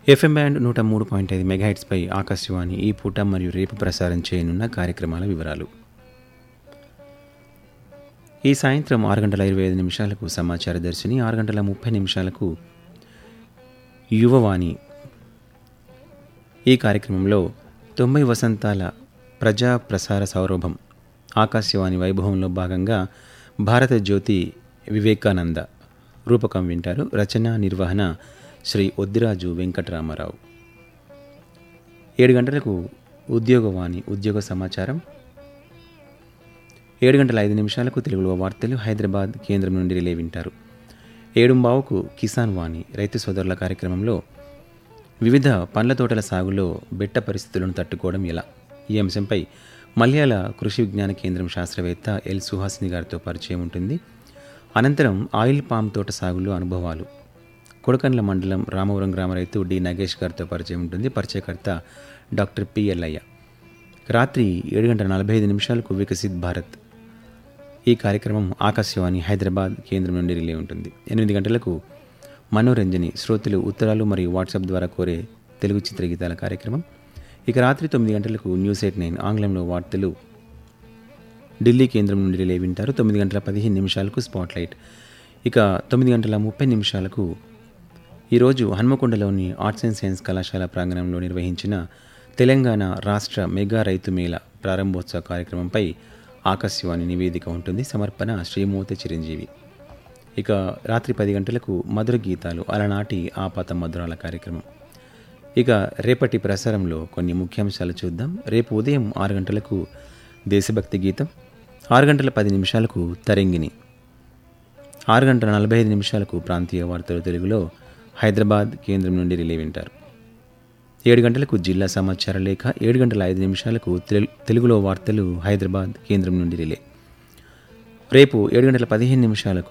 FM band 103.5 మెగాహెట్స్పై Akashvani ఈ పూట మరియు రేపు ప్రసారం చేయనున్న కార్యక్రమాల వివరాలు. ఈ సాయంత్రం 6:25 సమాచార దర్శిని, 6:30 యువవాణి. ఈ కార్యక్రమంలో 90 వసంతాల ప్రజా ప్రసార సౌరభం ఆకాశవాణి వైభవంలో భాగంగా భారత జ్యోతి వివేకానంద రూపకం వింటారు. రచన నిర్వహణ శ్రీ ఒద్దిరాజు వెంకటరామారావు. 7 గంటలకు ఉద్యోగవాణి ఉద్యోగ సమాచారం, 7:05 తెలుగులో వార్తలు హైదరాబాద్ కేంద్రం నుండి రిలే వింటారు. 7:15 కిసాన్ వాణి రైతు సోదరుల కార్యక్రమంలో వివిధ పండ్ల తోటల సాగులో బెట్ట పరిస్థితులను తట్టుకోవడం ఎలా, ఈ అంశంపై మల్యాల కృషి విజ్ఞాన కేంద్రం శాస్త్రవేత్త ఎల్ సుహాసిని గారితో పరిచయం ఉంటుంది. అనంతరం ఆయిల్ పామ్ తోట సాగులో అనుభవాలు కొడకండ్ల మండలం రామవరం గ్రామ రైతు డి నగేష్ గారితో పరిచయం ఉంటుంది. పరిచయకర్త డాక్టర్ పి ఎల్లయ్య. రాత్రి 7:45 వికసిత్ భారత్. ఈ కార్యక్రమం ఆకాశవాణి హైదరాబాద్ కేంద్రం నుండి రిలే ఉంటుంది. 8 గంటలకు మనోరంజని శ్రోతలు ఉత్తరాలు మరియు వాట్సాప్ ద్వారా కోరే తెలుగు చిత్రగీతాల కార్యక్రమం. ఇక రాత్రి 9 గంటలకు న్యూస్ ఎట్ 9 ఆంగ్లంలో వార్తలు ఢిల్లీ కేంద్రం నుండి రిలే వింటారు. 9:15 స్పాట్లైట్. ఇక 9:30 ఈరోజు హన్మకొండలోని ఆర్ట్స్ అండ్ సైన్స్ కళాశాల ప్రాంగణంలో నిర్వహించిన తెలంగాణ రాష్ట్ర మెగా రైతు మేళ ప్రారంభోత్సవ కార్యక్రమంపై ఆకాశవాణి నివేదిక ఉంటుంది. సమర్పణ శ్రీమూర్తి చిరంజీవి. ఇక రాత్రి 10 గంటలకు మధుర గీతాలు అలనాటి ఆపాత మధురాల కార్యక్రమం. ఇక రేపటి ప్రసారంలో కొన్ని ముఖ్యాంశాలు చూద్దాం. రేపు ఉదయం 6 గంటలకు దేశభక్తి గీతం, 6:10 తరంగిణి, 6:45 ప్రాంతీయ వార్తలు తెలుగులో హైదరాబాద్ కేంద్రం నుండి రిలే వింటారు. 7 గంటలకు జిల్లా సమాచార లేఖ, 7:05 తెలుగులో వార్తలు హైదరాబాద్ కేంద్రం నుండి రిలే. రేపు 7:15